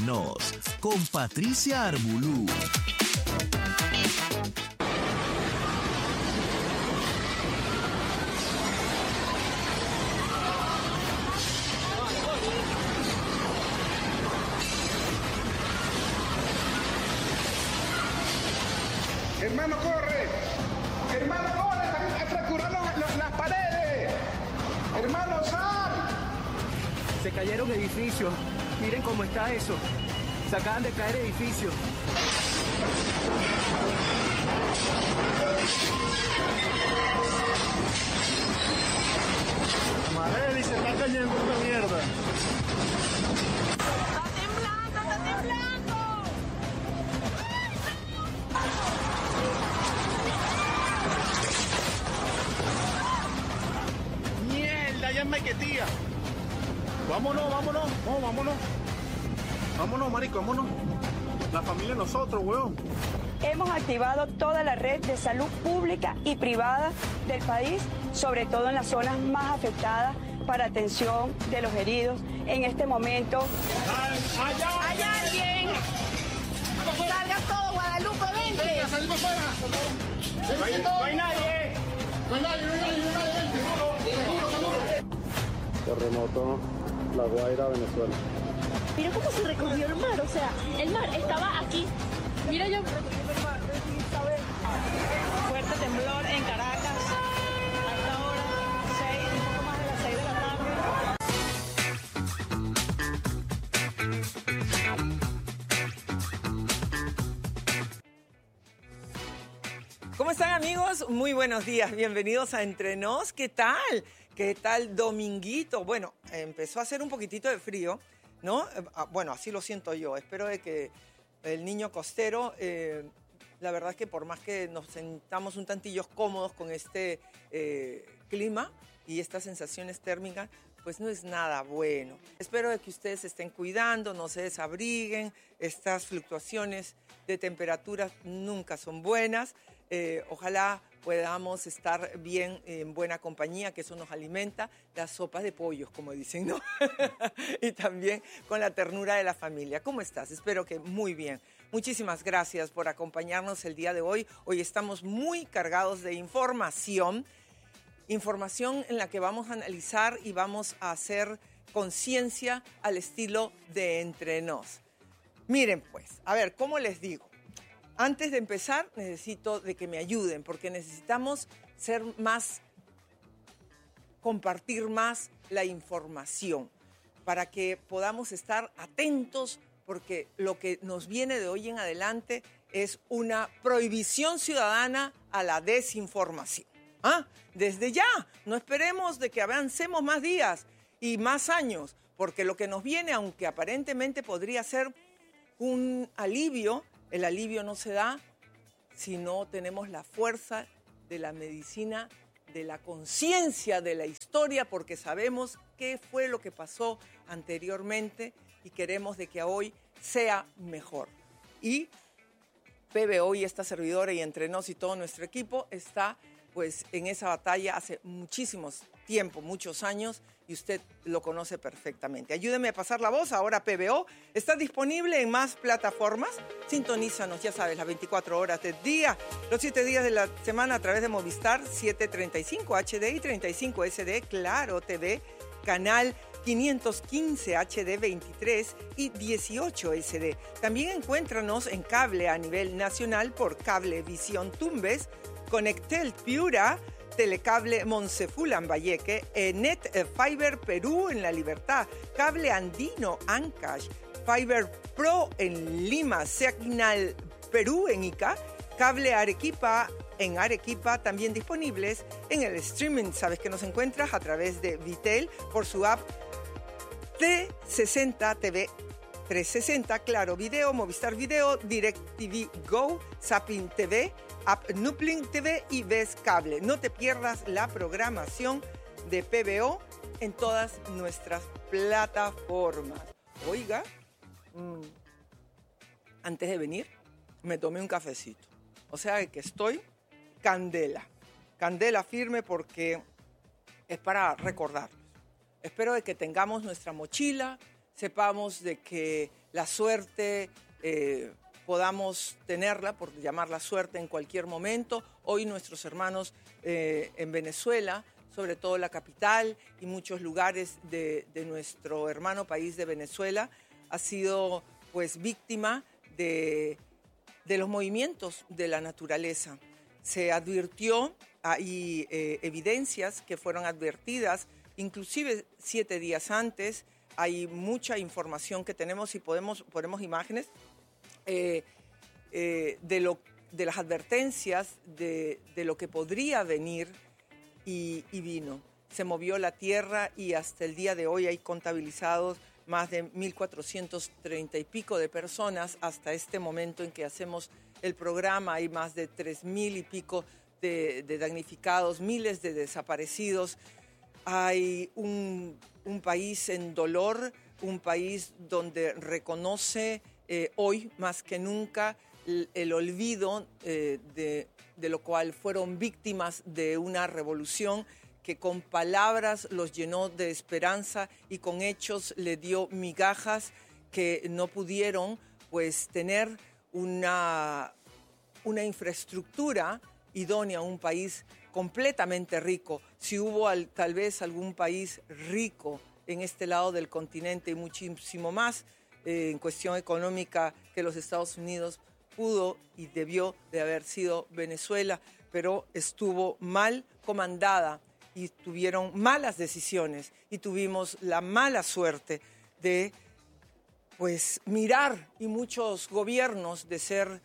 Nos con Patricia Armbulú. Hermano, corre. Hermano, corre. Están fracturando las paredes. Hermano, sal. Se cayeron edificios. Miren cómo está eso. Se acaban de caer edificios. Mareli, se está cayendo esta mierda. ¡Está temblando, está temblando! Mierda, ya es Maiquetía. Vámonos. Vámonos, marico, vámonos. La familia nosotros, weón. Hemos activado toda la red de salud pública y privada del país, sobre todo en las zonas más afectadas, para atención de los heridos. En este momento, ¡Hay alguien! ¡Salga todo, Guadalupe, vente! Salimos fuera. No hay nadie. No hay nadie, vente. Seguro. Terremoto, La Guaira, Venezuela. Mira cómo se recogió el mar, o sea, el mar estaba aquí. Mira yo. fuerte temblor en Caracas. A esta hora, un poco más de las 6 de la tarde. ¿Cómo están, amigos? Muy buenos días, bienvenidos a Entre Nos. ¿Qué tal? ¿Qué tal dominguito? Bueno, empezó a hacer un poquitito de frío, ¿no? Bueno, así lo siento yo. Espero de que el niño costero, la verdad es que por más que nos sentamos un tantillo cómodos con este clima y estas sensaciones térmicas, pues no es nada bueno. Espero de que ustedes se estén cuidando, no se desabriguen. Estas fluctuaciones de temperaturas nunca son buenas. Ojalá podamos estar bien en buena compañía, que eso nos alimenta, las sopas de pollos, como dicen, ¿no? Y también con la ternura de la familia. ¿Cómo estás? Espero que muy bien. Muchísimas gracias por acompañarnos el día de hoy. Hoy estamos muy cargados de información en la que vamos a analizar y vamos a hacer conciencia al estilo de Entre Nos. Miren pues, a ver, ¿cómo les digo? Antes de empezar, necesito de que me ayuden, porque necesitamos compartir más la información, para que podamos estar atentos, porque lo que nos viene de hoy en adelante es una prohibición ciudadana a la desinformación. Desde ya, no esperemos de que avancemos más días y más años, porque lo que nos viene, aunque aparentemente podría ser un alivio, el alivio no se da si no tenemos la fuerza de la medicina, de la conciencia de la historia, porque sabemos qué fue lo que pasó anteriormente y queremos de que hoy sea mejor. Y PBO y esta servidora y Entre Nos y todo nuestro equipo está pues en esa batalla hace muchísimos tiempo, muchos años, y usted lo conoce perfectamente. Ayúdeme a pasar la voz. Ahora PBO está disponible en más plataformas. Sintonízanos, ya sabes, las 24 horas del día, los 7 días de la semana a través de Movistar 735 HD y 35 SD, Claro TV, canal 515 HD 23 y 18 SD. También encuéntranos en cable a nivel nacional por Cablevisión Tumbes, Conectel Piura, Telecable Monseful Lambayeque, Net Fiber Perú en La Libertad, Cable Andino Ancash, Fiber Pro en Lima, Seagnal Perú en Ica, Cable Arequipa en Arequipa, también disponibles en el streaming. Sabes que nos encuentras a través de Vitel por su app T60 TV 360, Claro Video, Movistar Video, DirecTV Go, Zapping TV, App Nuplink TV y Ves Cable. No te pierdas la programación de PBO en todas nuestras plataformas. Oiga, antes de venir me tomé un cafecito. O sea que estoy candela firme, porque es para recordarles. Espero de que tengamos nuestra mochila, sepamos de que la suerte podamos tenerla, por llamarla suerte, en cualquier momento. Hoy nuestros hermanos en Venezuela, sobre todo la capital y muchos lugares de nuestro hermano país de Venezuela, ha sido pues víctima de los movimientos de la naturaleza. Se advirtió, hay evidencias que fueron advertidas, inclusive 7 días antes. Hay mucha información que tenemos y ponemos imágenes de las advertencias de lo que podría venir y vino. Se movió la tierra y hasta el día de hoy hay contabilizados más de 1.430 y pico de personas. Hasta este momento en que hacemos el programa hay más de 3.000 y pico de damnificados, miles de desaparecidos. Hay un país en dolor, un país donde reconoce hoy más que nunca el olvido de lo cual fueron víctimas de una revolución que con palabras los llenó de esperanza y con hechos le dio migajas que no pudieron pues tener una infraestructura idónea a un país completamente rico. Si hubo tal vez algún país rico en este lado del continente y muchísimo más en cuestión económica que los Estados Unidos, pudo y debió de haber sido Venezuela, pero estuvo mal comandada y tuvieron malas decisiones y tuvimos la mala suerte de pues mirar, y muchos gobiernos, de ser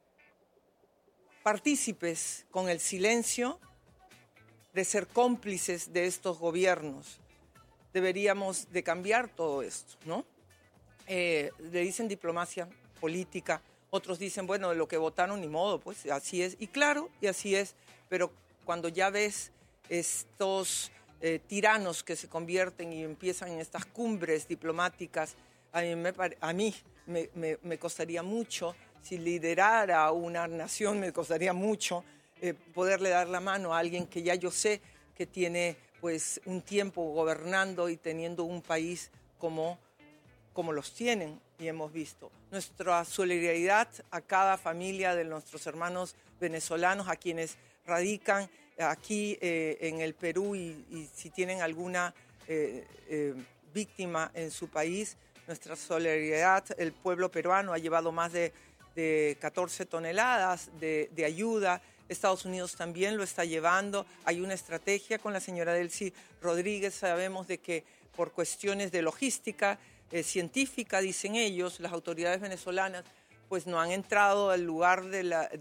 partícipes con el silencio, de ser cómplices de estos gobiernos. Deberíamos de cambiar todo esto, ¿no? Le dicen diplomacia política, otros dicen, bueno, de lo que votaron ni modo, pues así es. Y claro, y así es, pero cuando ya ves estos tiranos que se convierten y empiezan en estas cumbres diplomáticas, a mí me costaría mucho, si liderara una nación, me costaría mucho poderle dar la mano a alguien que ya yo sé que tiene pues un tiempo gobernando y teniendo un país como los tienen y hemos visto. Nuestra solidaridad a cada familia de nuestros hermanos venezolanos, a quienes radican aquí en el Perú y si tienen alguna víctima en su país, nuestra solidaridad. El pueblo peruano ha llevado más de 14 toneladas de ayuda. Estados Unidos también lo está llevando. Hay una estrategia con la señora Delcy Rodríguez. Sabemos de que por cuestiones de logística científica, dicen ellos, las autoridades venezolanas pues no han entrado al lugar de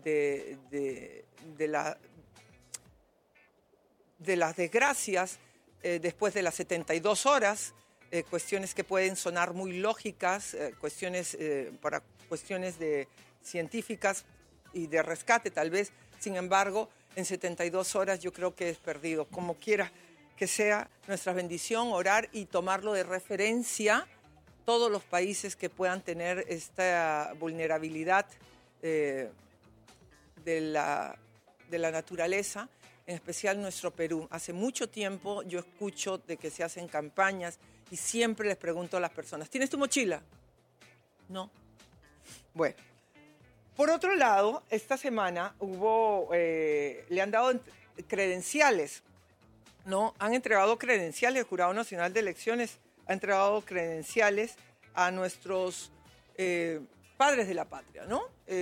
las desgracias después de las 72 horas, cuestiones que pueden sonar muy lógicas, cuestiones científicas y de rescate tal vez. Sin embargo, en 72 horas yo creo que es perdido. Como quiera que sea, nuestra bendición, orar y tomarlo de referencia todos los países que puedan tener esta vulnerabilidad de la naturaleza, en especial nuestro Perú. Hace mucho tiempo yo escucho de que se hacen campañas y siempre les pregunto a las personas, ¿tienes tu mochila? No. Bueno. Por otro lado, esta semana le han dado credenciales, ¿no? Han entregado credenciales, el Jurado Nacional de Elecciones ha entregado credenciales a nuestros padres de la patria, ¿no?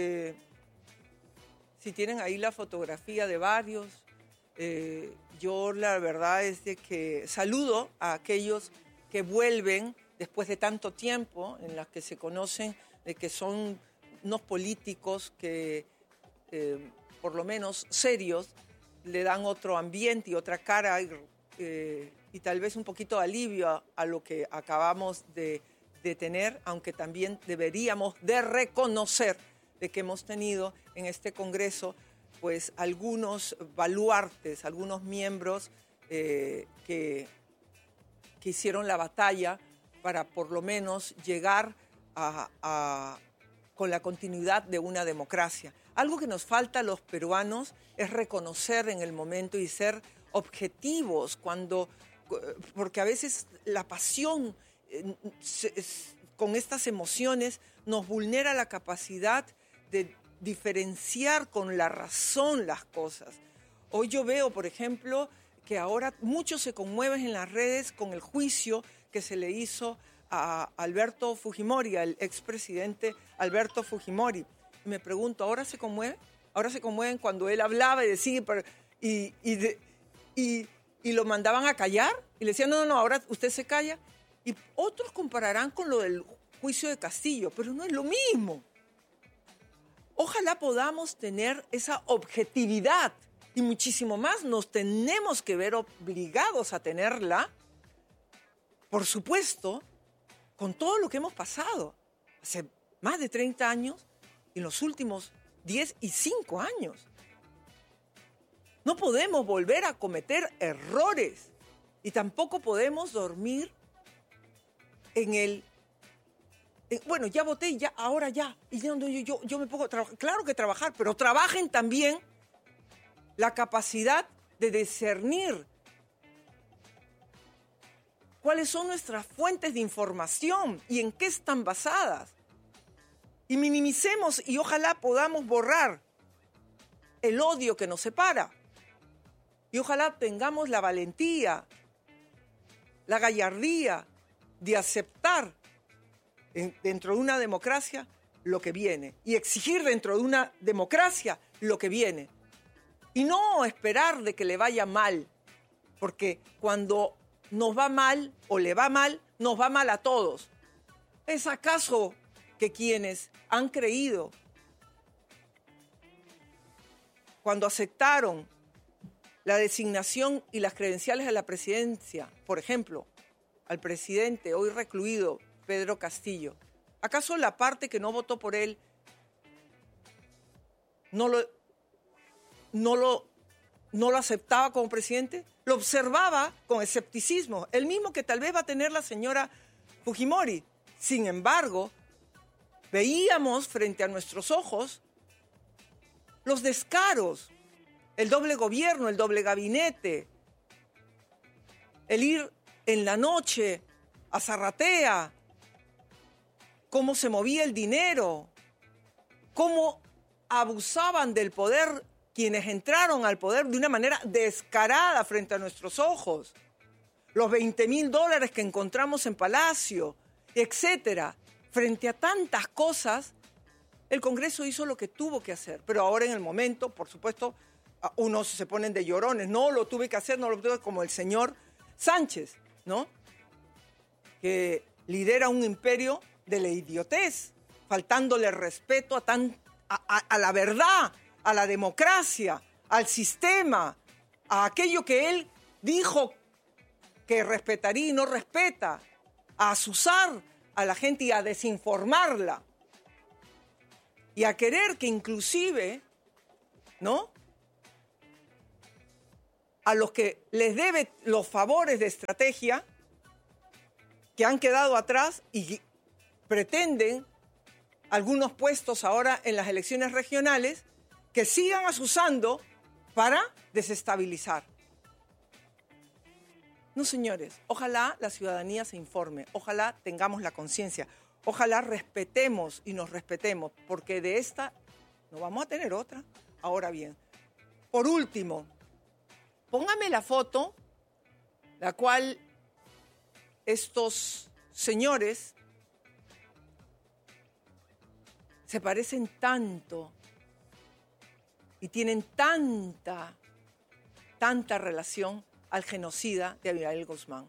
Si tienen ahí la fotografía de varios, yo la verdad es de que saludo a aquellos que vuelven después de tanto tiempo, en las que se conocen de que son unos políticos que, por lo menos serios, le dan otro ambiente y otra cara y tal vez un poquito de alivio a lo que acabamos de tener, aunque también deberíamos de reconocer de que hemos tenido en este Congreso pues algunos baluartes, algunos miembros que hicieron la batalla para por lo menos llegar con la continuidad de una democracia. Algo que nos falta a los peruanos es reconocer en el momento y ser objetivos porque a veces la pasión con estas emociones nos vulnera la capacidad de diferenciar con la razón las cosas. Hoy yo veo, por ejemplo, que ahora muchos se conmueven en las redes con el juicio que se le hizo a Alberto Fujimori, al expresidente Alberto Fujimori. Y me pregunto, ¿ahora se conmueven? Ahora se conmueven cuando él hablaba y decía, y lo mandaban a callar y le decían, no, ahora usted se calla. Y otros compararán con lo del juicio de Castillo, pero no es lo mismo. Ojalá podamos tener esa objetividad y muchísimo más nos tenemos que ver obligados a tenerla, por supuesto, con todo lo que hemos pasado hace más de 30 años y en los últimos 10 y 5 años. No podemos volver a cometer errores y tampoco podemos dormir bueno, ya voté, ya, ahora ya. Y yo me pongo a trabajar. Claro que trabajar, pero trabajen también la capacidad de discernir cuáles son nuestras fuentes de información y en qué están basadas. Y minimicemos y ojalá podamos borrar el odio que nos separa. Y ojalá tengamos la valentía, la gallardía de aceptar dentro de una democracia lo que viene y exigir dentro de una democracia lo que viene. Y no esperar de que le vaya mal, porque cuando nos va mal o le va mal, nos va mal a todos. ¿Es acaso que quienes han creído cuando aceptaron la designación y las credenciales a la presidencia, por ejemplo, al presidente hoy recluido, Pedro Castillo, acaso la parte que no votó por él no lo aceptaba como presidente? Lo observaba con escepticismo, el mismo que tal vez va a tener la señora Fujimori. Sin embargo, veíamos frente a nuestros ojos los descaros, el doble gobierno, el doble gabinete, el ir en la noche a Zarratea, cómo se movía el dinero, cómo abusaban del poder quienes entraron al poder de una manera descarada frente a nuestros ojos. Los $20,000 que encontramos en Palacio, etcétera. Frente a tantas cosas, el Congreso hizo lo que tuvo que hacer. Pero ahora en el momento, por supuesto, unos se ponen de llorones. No lo tuve que hacer, no lo tuve, como el señor Sánchez, ¿no? Que lidera un imperio de la idiotez, faltándole respeto a la verdad, a la democracia, al sistema, a aquello que él dijo que respetaría y no respeta, a asusar a la gente y a desinformarla, y a querer que inclusive, ¿no?, a los que les debe los favores de estrategia que han quedado atrás y pretenden algunos puestos ahora en las elecciones regionales, que sigan asusando para desestabilizar. No, señores, ojalá la ciudadanía se informe, ojalá tengamos la conciencia, ojalá respetemos y nos respetemos, porque de esta no vamos a tener otra. Ahora bien, por último, póngame la foto, la cual estos señores se parecen tanto y tienen tanta relación al genocida de Abimael Guzmán,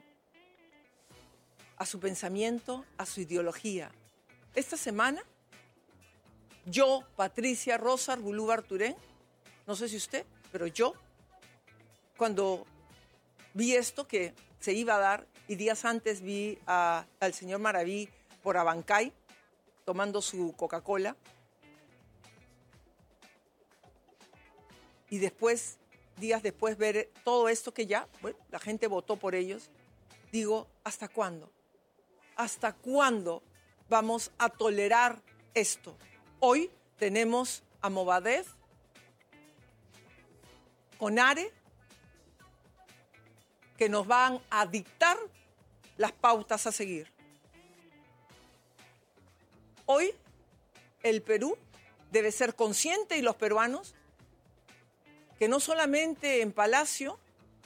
a su pensamiento, a su ideología. Esta semana, yo, Patricia Rosa Arbulú Barturén, no sé si usted, pero yo, cuando vi esto que se iba a dar, y días antes vi al señor Maraví por Abancay tomando su Coca-Cola, y después, días después, ver todo esto que ya, bueno, la gente votó por ellos, digo, ¿hasta cuándo? ¿Hasta cuándo vamos a tolerar esto? Hoy tenemos a Movadef, CONARE, que nos van a dictar las pautas a seguir. Hoy el Perú debe ser consciente, y los peruanos, que no solamente en Palacio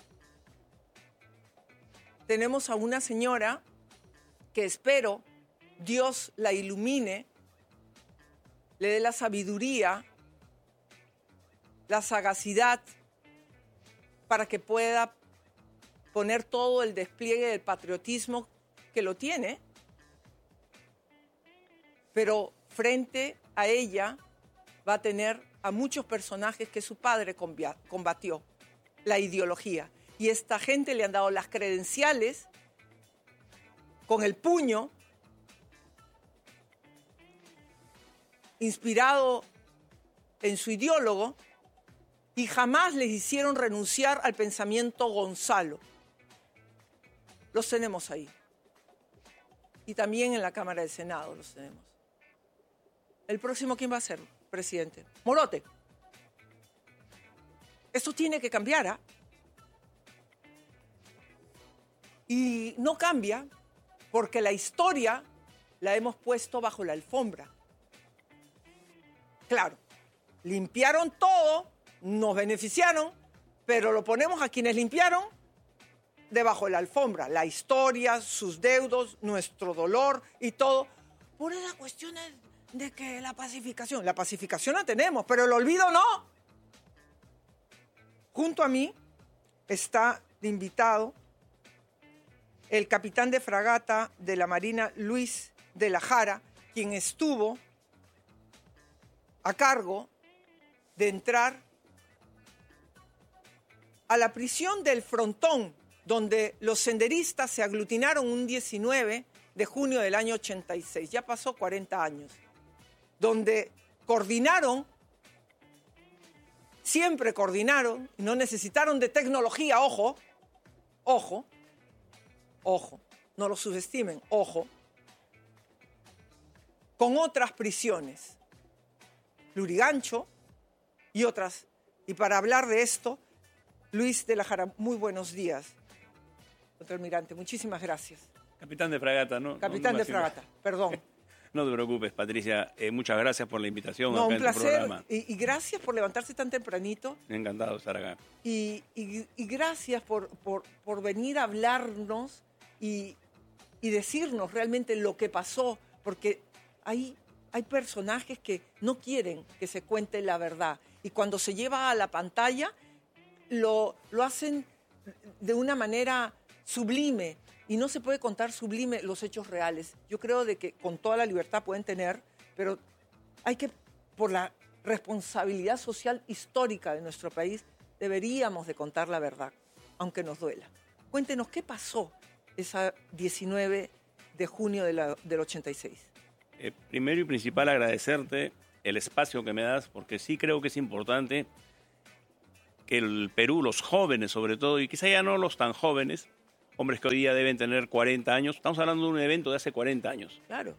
tenemos a una señora que espero Dios la ilumine, le dé la sabiduría, la sagacidad para que pueda poner todo el despliegue del patriotismo que lo tiene, pero frente a ella va a tener a muchos personajes que su padre combatió, la ideología. Y esta gente le han dado las credenciales con el puño, inspirado en su ideólogo, y jamás les hicieron renunciar al pensamiento Gonzalo. Los tenemos ahí. Y también en la Cámara del Senado los tenemos. ¿El próximo quién va a ser, presidente? Morote. Esto tiene que cambiar, ¿ah? Y no cambia porque la historia la hemos puesto bajo la alfombra. Claro, limpiaron todo, nos beneficiaron, pero lo ponemos a quienes limpiaron debajo de la alfombra. La historia, sus deudos, nuestro dolor y todo. Por esas cuestiones de que la pacificación la tenemos, pero el olvido no. Junto a mí está de invitado el capitán de fragata de la Marina, Luis de la Jara, quien estuvo a cargo de entrar a la prisión del Frontón, donde los senderistas se aglutinaron un 19 de junio del año 86. Ya pasó 40 años. Donde coordinaron, siempre coordinaron, y no necesitaron de tecnología, ojo, no lo subestimen, ojo, con otras prisiones, Lurigancho y otras. Y para hablar de esto, Luis de la Jara, muy buenos días. Contraalmirante, muchísimas gracias. Capitán de fragata, ¿no? Capitán de fragata, perdón. No te preocupes, Patricia. Muchas gracias por la invitación No, acá un en tu programa. placer. Y gracias por levantarse tan tempranito. Encantado de estar acá. Y gracias por venir a hablarnos y decirnos realmente lo que pasó, porque hay personajes que no quieren que se cuente la verdad. Y cuando se lleva a la pantalla, lo hacen de una manera sublime. Y no se puede contar sublime los hechos reales. Yo creo de que con toda la libertad pueden tener, pero hay que, por la responsabilidad social histórica de nuestro país, deberíamos de contar la verdad, aunque nos duela. Cuéntenos, ¿qué pasó esa 19 de junio del 86? Primero y principal, agradecerte el espacio que me das, porque sí creo que es importante que el Perú, los jóvenes sobre todo, y quizá ya no los tan jóvenes, hombres que hoy día deben tener 40 años. Estamos hablando de un evento de hace 40 años. Claro.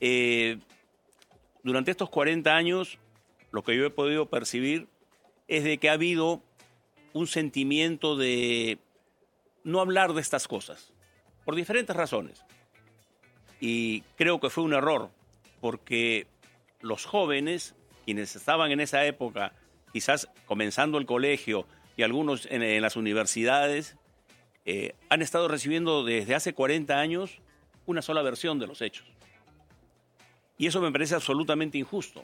Durante estos 40 años, lo que yo he podido percibir es de que ha habido un sentimiento de no hablar de estas cosas, por diferentes razones. Y creo que fue un error, porque los jóvenes, quienes estaban en esa época, quizás comenzando el colegio y algunos en las universidades, han estado recibiendo desde hace 40 años una sola versión de los hechos. Y eso me parece absolutamente injusto.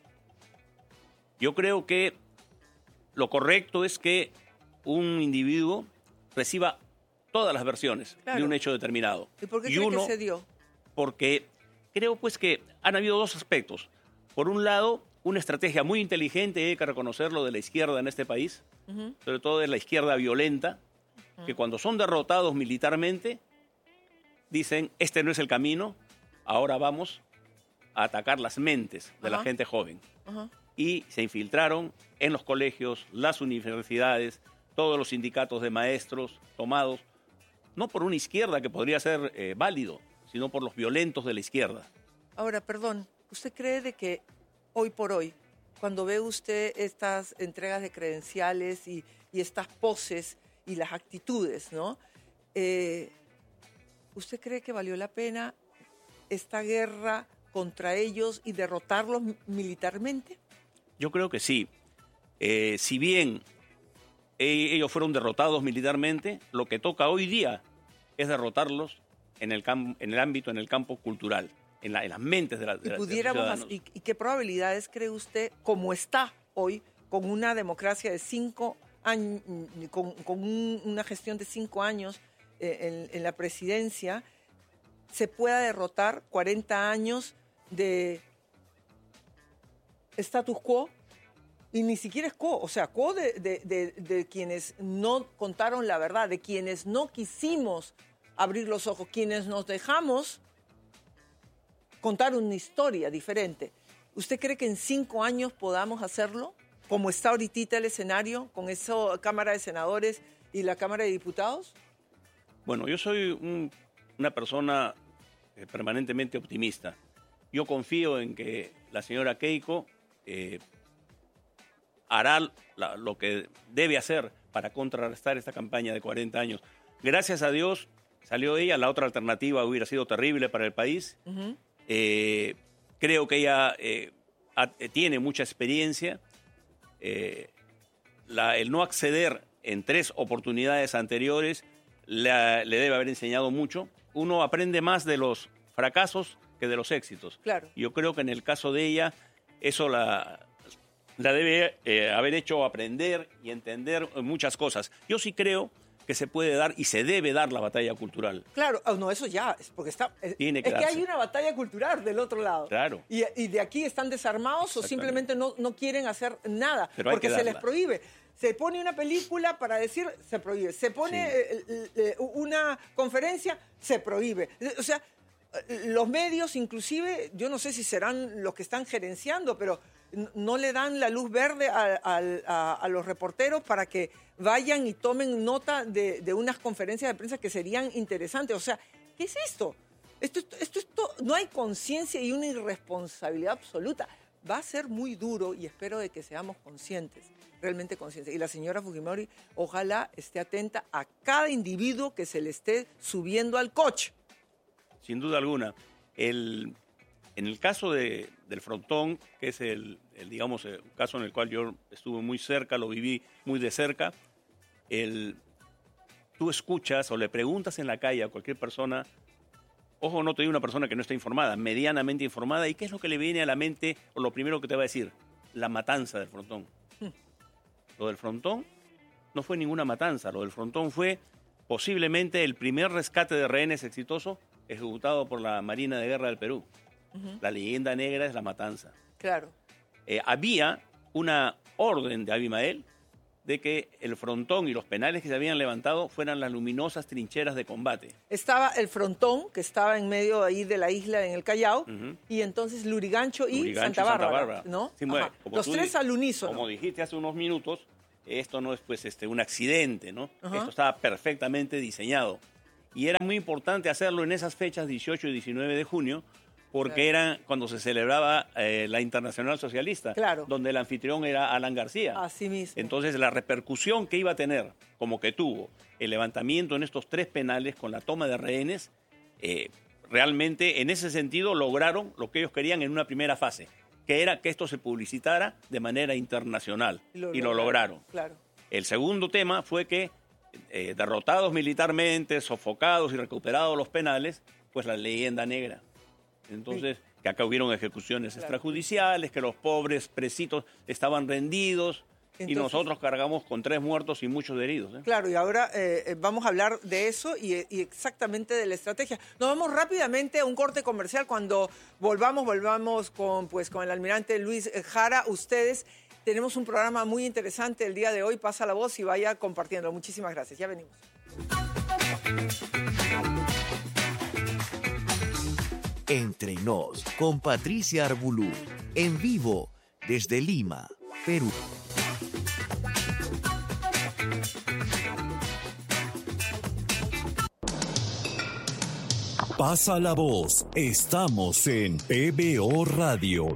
Yo creo que lo correcto es que un individuo reciba todas las versiones de un hecho determinado. ¿Y por qué cree que se dio? Porque creo pues que han habido dos aspectos. Por un lado, una estrategia muy inteligente, hay que reconocerlo, de la izquierda en este país, sobre todo de la izquierda violenta, que cuando son derrotados militarmente, dicen, este no es el camino, ahora vamos a atacar las mentes de la gente joven. Y se infiltraron en los colegios, las universidades, todos los sindicatos de maestros tomados, no por una izquierda que podría ser válido, sino por los violentos de la izquierda. Ahora, perdón, ¿usted cree de que hoy por hoy, cuando ve usted estas entregas de credenciales y estas poses y las actitudes, ¿no? ¿Usted cree que valió la pena esta guerra contra ellos y derrotarlos militarmente? Yo creo que sí. Si bien ellos fueron derrotados militarmente, lo que toca hoy día es derrotarlos en el ámbito, en el campo cultural, en las mentes de los ciudadanos. ¿Y qué probabilidades cree usted, como está hoy, con una democracia de 5 años, con una gestión de 5 años en la presidencia, se pueda derrotar 40 años de status quo? Y ni siquiera es quo, o sea, quo de quienes no contaron la verdad, de quienes no quisimos abrir los ojos, quienes nos dejamos contar una historia diferente. ¿Usted cree que en 5 años podamos hacerlo? Como está ahorita el escenario, con esa Cámara de Senadores y la Cámara de Diputados. Bueno, yo soy una persona permanentemente optimista. Yo confío en que la señora Keiko hará lo que debe hacer para contrarrestar esta campaña de 40 años. Gracias a Dios salió ella, la otra alternativa hubiera sido terrible para el país. Uh-huh. Creo que ella tiene mucha experiencia. El no acceder en 3 oportunidades anteriores le debe haber enseñado mucho. Uno aprende más de los fracasos que de los éxitos. Claro. Yo creo que en el caso de ella, eso la debe haber hecho aprender y entender muchas cosas. Yo sí creo que se puede dar y se debe dar la batalla cultural. Claro, no, eso ya, es porque está... Tiene que es darse. que hay una batalla cultural del otro lado. Claro. Y de aquí están desarmados o simplemente no quieren hacer nada, pero porque se les prohíbe. Se pone una película para decir, se prohíbe. Se pone una conferencia, se prohíbe. O sea, los medios inclusive, yo no sé si serán los que están gerenciando, pero no le dan la luz verde a los reporteros para que vayan y tomen nota de unas conferencias de prensa que serían interesantes. O sea, ¿qué es esto? Esto no hay conciencia y una irresponsabilidad absoluta. Va a ser muy duro y espero de que seamos conscientes, realmente conscientes. Y la señora Fujimori, ojalá esté atenta a cada individuo que se le esté subiendo al coche. Sin duda alguna. En el caso del Frontón, que es el caso en el cual yo estuve muy cerca, lo viví muy de cerca, tú escuchas o le preguntas en la calle a cualquier persona, ojo, no te digo una persona que no está informada, medianamente informada, ¿y qué es lo que le viene a la mente o lo primero que te va a decir? La matanza del Frontón. Lo del Frontón no fue ninguna matanza, lo del Frontón fue posiblemente el primer rescate de rehenes exitoso ejecutado por la Marina de Guerra del Perú. Uh-huh. La leyenda negra es la matanza. Claro. Había una orden de Abimael de que el Frontón y los penales que se habían levantado fueran las luminosas trincheras de combate. Estaba el Frontón, que estaba en medio ahí de la isla en el Callao, y entonces Lurigancho y Santa Bárbara, ¿no? Sí, bueno, los 3 al unísono. Como dijiste hace unos minutos, esto no es pues un accidente, ¿no? Esto estaba perfectamente diseñado. Y era muy importante hacerlo en esas fechas, 18 y 19 de junio, porque eran cuando se celebraba la Internacional Socialista, donde el anfitrión era Alan García. Así mismo. Entonces, la repercusión que iba a tener, como que tuvo el levantamiento en estos 3 penales con la toma de rehenes, realmente en ese sentido lograron lo que ellos querían en una primera fase, que era que esto se publicitara de manera internacional. Y lo lograron. Claro. El segundo tema fue que derrotados militarmente, sofocados y recuperados los penales, pues la leyenda negra. Entonces, que acá hubieron ejecuciones extrajudiciales, que los pobres presitos estaban rendidos. Entonces, y nosotros cargamos con 3 muertos y muchos heridos. Claro, y ahora vamos a hablar de eso y exactamente de la estrategia. Nos vamos rápidamente a un corte comercial. Cuando volvamos con el almirante Luis Jara. Ustedes, tenemos un programa muy interesante el día de hoy. Pasa la voz y vaya compartiendo. Muchísimas gracias. Ya venimos. Entre Nos, con Patricia Arbulú, en vivo desde Lima, Perú. Pasa la voz, estamos en PBO Radio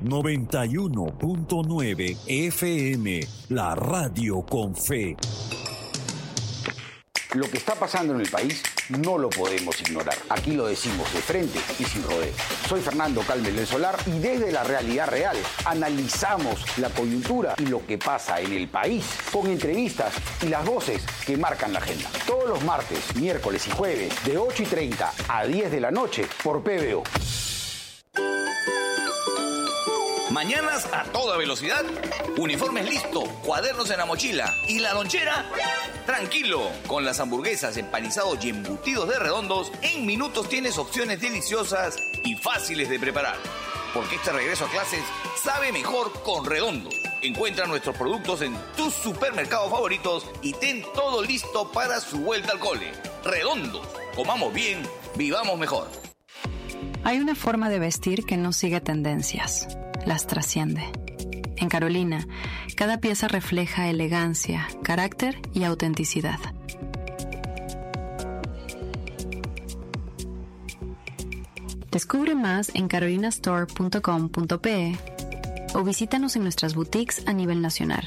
91.9 FM, la radio con fe. Lo que está pasando en el país no lo podemos ignorar. Aquí lo decimos de frente y sin rodeo. Soy Fernando Calmelén Solar y desde la realidad real analizamos la coyuntura y lo que pasa en el país con entrevistas y las voces que marcan la agenda. Todos los martes, miércoles y jueves de 8:30 a 10 de la noche por PBO. Mañanas a toda velocidad, uniformes listo, cuadernos en la mochila y la lonchera, tranquilo. Con las hamburguesas, empanizados y embutidos de Redondos, en minutos tienes opciones deliciosas y fáciles de preparar. Porque este regreso a clases sabe mejor con Redondos. Encuentra nuestros productos en tus supermercados favoritos y ten todo listo para su vuelta al cole. Redondos, comamos bien, vivamos mejor. Hay una forma de vestir que no sigue tendencias. Las trasciende. En Carolina, cada pieza refleja elegancia, carácter y autenticidad. Descubre más en carolinastore.com.pe o visítanos en nuestras boutiques a nivel nacional.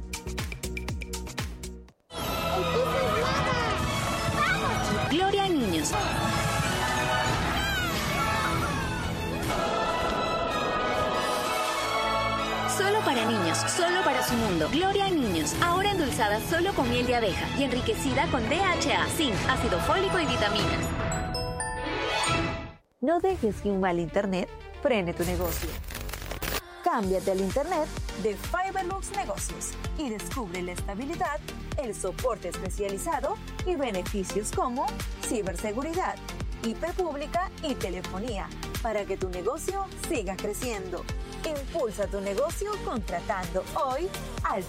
Gloria a niños. Solo para niños, solo para su mundo. Gloria a niños, ahora endulzada solo con miel de abeja y enriquecida con DHA, zinc, ácido fólico y vitaminas. No dejes que un mal internet frene tu negocio. Cámbiate al internet de Fiberlux Negocios y descubre la estabilidad, el soporte especializado y beneficios como ciberseguridad, IP pública y telefonía para que tu negocio siga creciendo. Impulsa tu negocio contratando hoy al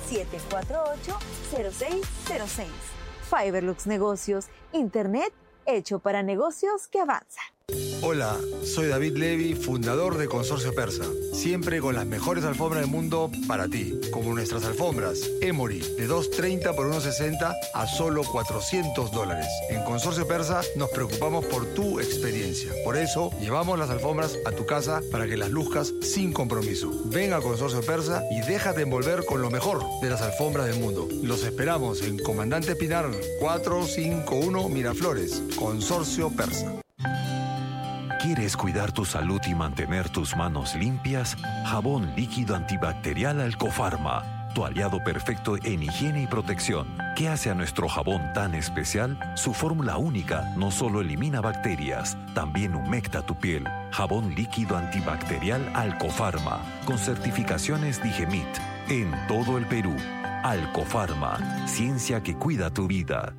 748-0606. Fiberlux Negocios, internet hecho para negocios que avanzan. Hola, soy David Levy, fundador de Consorcio Persa. Siempre con las mejores alfombras del mundo para ti, como nuestras alfombras Emory de 2.30 por 1.60 a solo $400. En Consorcio Persa nos preocupamos por tu experiencia. Por eso llevamos las alfombras a tu casa para que las luzcas sin compromiso. Ven a Consorcio Persa y déjate envolver con lo mejor de las alfombras del mundo. Los esperamos en Comandante Pinar 451 Miraflores. Consorcio Persa. ¿Quieres cuidar tu salud y mantener tus manos limpias? Jabón líquido antibacterial Alcofarma, tu aliado perfecto en higiene y protección. ¿Qué hace a nuestro jabón tan especial? Su fórmula única no solo elimina bacterias, también humecta tu piel. Jabón líquido antibacterial Alcofarma, con certificaciones Digemit, en todo el Perú. Alcofarma, ciencia que cuida tu vida.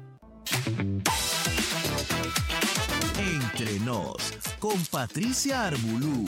Entre nos, con Patricia Arbulú.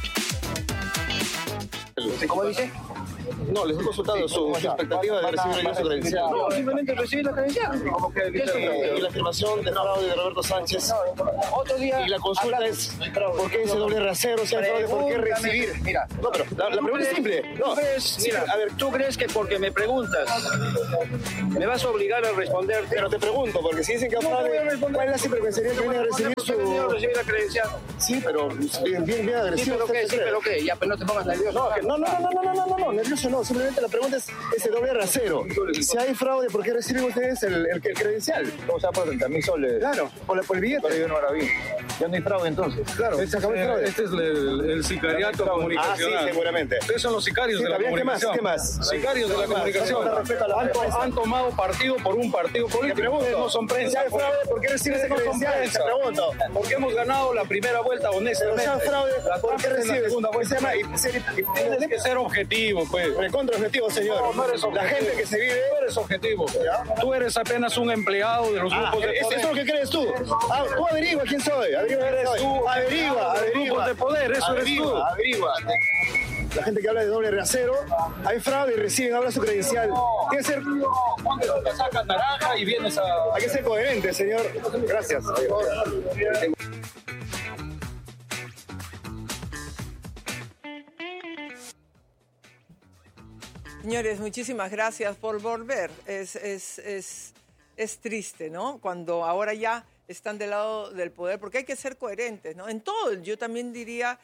¿Cómo dice? No, les he consultado su expectativa de recibir el ingreso credencial. No, simplemente recibir la credencial. Y la afirmación de fraude de Roberto Sánchez. Otro día. Y la consulta es: ¿por qué ese doble rasero? Si hay fraude, ¿por qué recibir? Mira. No, pero la pregunta es simple. No, mira, a ver, ¿tú crees que porque me preguntas me vas a obligar a responder? Pero te pregunto, porque si dicen que hay fraude, ¿cuál es la supervencería que viene a recibir su...? recibir la credencial. Sí, pero bien agresivo. Sí, pero qué, ya, pues no te pongas nervioso. No, nervioso no, simplemente la pregunta es ese doble rasero. Si hay fraude, ¿por qué reciben ustedes el credencial? O sea, por 30.000 soles. Claro, por el billete. Pero yo no la vi. Ya no hay fraude entonces. Claro. Este es el sicariato comunicacional. Ah, sí, seguramente. Ustedes son los sicarios de la comunicación. ¿Qué más? Sicarios de la comunicación. Han tomado partido por un partido político. Ustedes no son prensa. Si hay fraude, ¿por qué reciben ese credencial? Te pregunto. Porque hemos ganado la primera vuelta honestamente. Si hay fraude, ¿por qué reciben la segunda vuelta? Tienes que ser objetivo, pues. Recontra objetivo, señor. No eres objetivo. La gente que se vive... No eres objetivo. Tú eres apenas un empleado de los grupos de poder. Eso es lo que crees tú. Tú averigua quién soy. Averigua. Grupos de poder, eso eres tú. Averigua. La gente que habla de doble rasero, hay fraude y reciben ahora su credencial. Tiene que ser... Ponte tu casaca naranja y vienes a... Hay que ser coherente, señor. Gracias. Señores, muchísimas gracias por volver. Es triste, ¿no? Cuando ahora ya están del lado del poder, porque hay que ser coherentes, ¿no? En todo, yo también diría,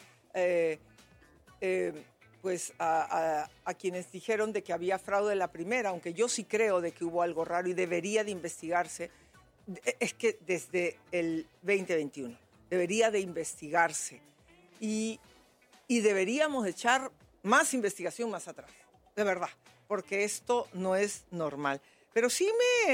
pues, a quienes dijeron de que había fraude en la primera, aunque yo sí creo de que hubo algo raro y debería de investigarse, es que desde el 2021 debería de investigarse y deberíamos echar más investigación más atrás, de verdad, porque esto no es normal. Pero sí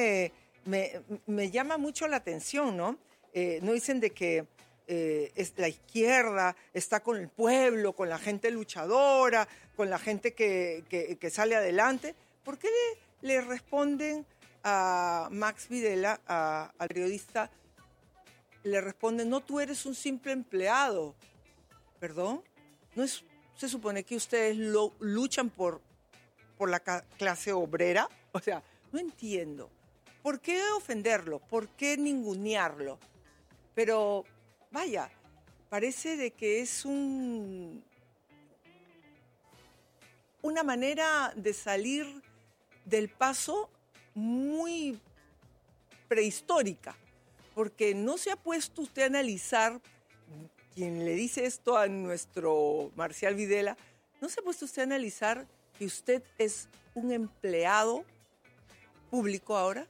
me llama mucho la atención, ¿no? No dicen de que la izquierda está con el pueblo, con la gente luchadora, con la gente que sale adelante. ¿Por qué le responden a Max Videla, al periodista, le responden, no, tú eres un simple empleado? ¿Perdón? ¿No se supone que ustedes luchan por la clase obrera? O sea, no entiendo. ¿Por qué ofenderlo? ¿Por qué ningunearlo? Pero, vaya, parece de que es una manera de salir del paso muy prehistórica, porque no se ha puesto usted a analizar, quien le dice esto a nuestro Marcial Videla, no se ha puesto usted a analizar que usted es un empleado público ahora.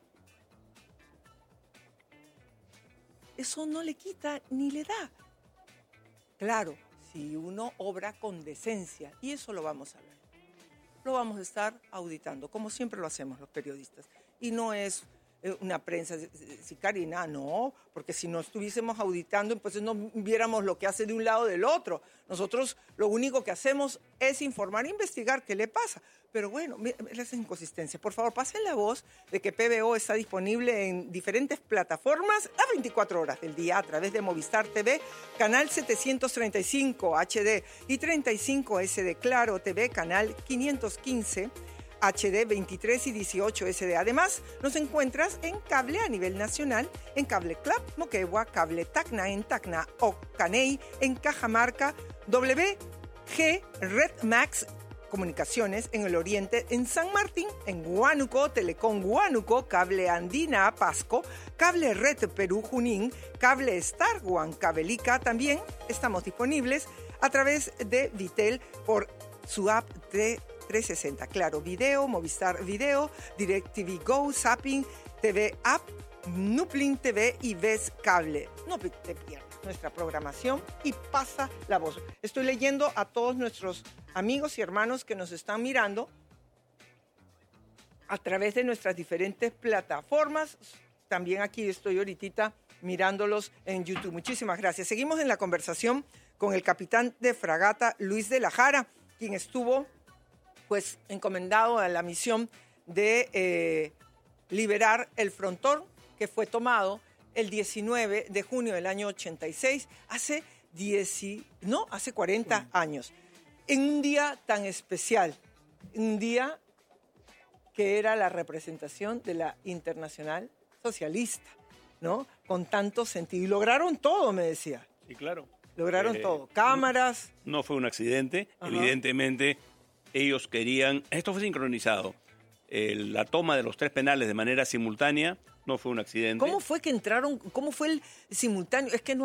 Eso no le quita ni le da. Claro, si uno obra con decencia, y eso lo vamos a ver. Lo vamos a estar auditando, como siempre lo hacemos los periodistas. Y no es una prensa sicaria, nada, no, porque si no estuviésemos auditando, entonces no viéramos lo que hace de un lado o del otro. Nosotros lo único que hacemos es informar e investigar qué le pasa. Pero bueno, esa inconsistencia. Por favor, pasen la voz de que PBO está disponible en diferentes plataformas las 24 horas del día a través de Movistar TV, canal 735 HD y 35 SD, Claro TV, canal 515 HD 23 y 18 SD. Además, nos encuentras en cable a nivel nacional, en Cable Club, Moquegua, Cable Tacna, en Tacna, Ocaney, en Cajamarca, WG Red Max Comunicaciones en el Oriente, en San Martín, en Huánuco, Telecom Huánuco, Cable Andina Pasco, Cable Red Perú Junín, Cable Star Huancavelica. También estamos disponibles a través de Vitel por su app de 360. Claro Video, Movistar Video, DirecTV Go, Zapping, TV App, Nuplin TV y Ves Cable. No te pierdas nuestra programación y pasa la voz. Estoy leyendo a todos nuestros amigos y hermanos que nos están mirando a través de nuestras diferentes plataformas. También aquí estoy ahorita mirándolos en YouTube. Muchísimas gracias. Seguimos en la conversación con el capitán de fragata Luis de la Jara, quien estuvo pues encomendado a la misión de liberar el frontón que fue tomado el 19 de junio del año 86, hace 40 años, en un día tan especial, un día que era la representación de la Internacional Socialista, ¿no? Con tanto sentido. Y lograron todo, me decía. Sí, claro. Lograron todo. Cámaras. No fue un accidente. Ajá. Evidentemente, ellos querían... Esto fue sincronizado. La toma de los 3 penales de manera simultánea no fue un accidente. ¿Cómo fue que entraron? ¿Cómo fue el simultáneo? Es que no